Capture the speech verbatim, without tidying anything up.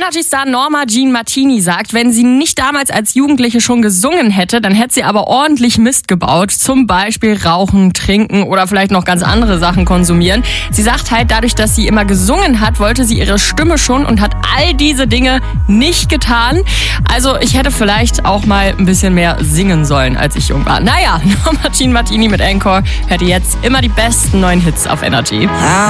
Energy-Star Norma Jean Martini sagt, wenn sie nicht damals als Jugendliche schon gesungen hätte, dann hätte sie aber ordentlich Mist gebaut. Zum Beispiel rauchen, trinken oder vielleicht noch ganz andere Sachen konsumieren. Sie sagt halt, dadurch, dass sie immer gesungen hat, wollte sie ihre Stimme schon und hat all diese Dinge nicht getan. Also ich hätte vielleicht auch mal ein bisschen mehr singen sollen, als ich jung war. Naja, Norma Jean Martini mit Encore hört ihr jetzt immer die besten neuen Hits auf Energy.